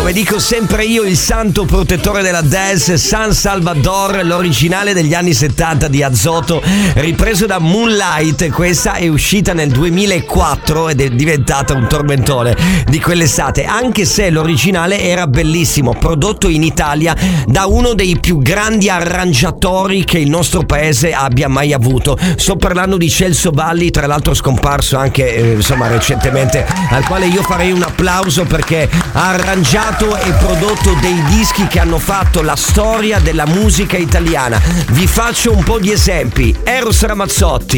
come dico sempre io, il santo protettore della dance, San Salvador, l'originale degli anni 70 di Azoto, ripreso da Moonlight. Questa è uscita nel 2004 ed è diventata un tormentone di quell'estate, anche se l'originale era bellissimo, prodotto in Italia da uno dei più grandi arrangiatori che il nostro paese abbia mai avuto. Sto parlando di Celso Valli, tra l'altro scomparso anche recentemente, al quale io farei un applauso perché ha arrangiato e prodotto dei dischi che hanno fatto la storia della musica italiana. Vi faccio un po' di esempi: Eros Ramazzotti,